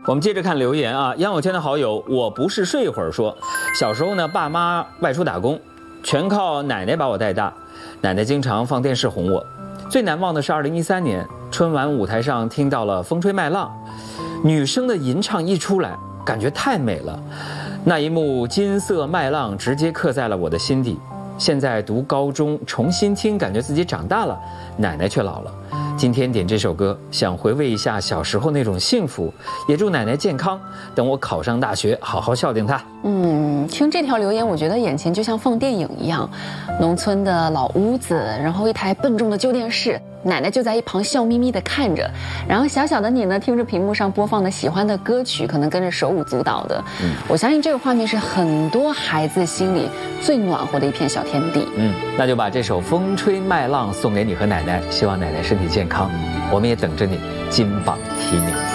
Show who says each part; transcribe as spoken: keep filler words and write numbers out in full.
Speaker 1: 我们接着看留言啊，杨友圈的好友我不是睡一会儿说，小时候呢，爸妈外出打工，全靠奶奶把我带大，奶奶经常放电视哄我。最难忘的是二零一三年春晚舞台上听到了《风吹麦浪》，女生的吟唱一出来，感觉太美了，那一幕金色麦浪直接刻在了我的心底。现在读高中重新听，感觉自己长大了，奶奶却老了。今天点这首歌，想回味一下小时候那种幸福，也祝奶奶健康，等我考上大学好好孝敬她。
Speaker 2: 嗯，听这条留言，我觉得眼前就像放电影一样，农村的老屋子，然后一台笨重的旧电视，奶奶就在一旁笑眯眯地看着，然后小小的你呢，听着屏幕上播放的喜欢的歌曲，可能跟着手舞足蹈的。嗯，我相信这个画面是很多孩子心里最暖和的一片小天地。
Speaker 1: 嗯，那就把这首《风吹麦浪》送给你和奶奶，希望奶奶身体健康，我们也等着你金榜题名。